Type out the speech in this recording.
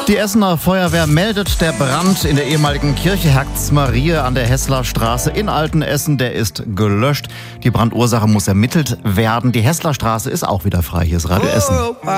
Die Essener Feuerwehr meldet, der Brand in der ehemaligen Kirche Herz-Marie an der Heßler Straße in Altenessen, der ist gelöscht. Die Brandursache muss ermittelt werden. Die Heßler Straße ist auch wieder frei. Hier ist Radio Essen.